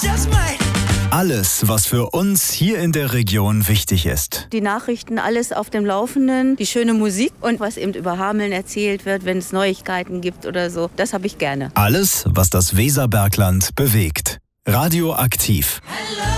Alles, was für uns hier in der Region wichtig ist. Die Nachrichten, alles auf dem Laufenden, die schöne Musik und was eben über Hameln erzählt wird, wenn es Neuigkeiten gibt oder so. Das habe ich gerne. Alles, was das Weserbergland bewegt. Radioaktiv. Hello.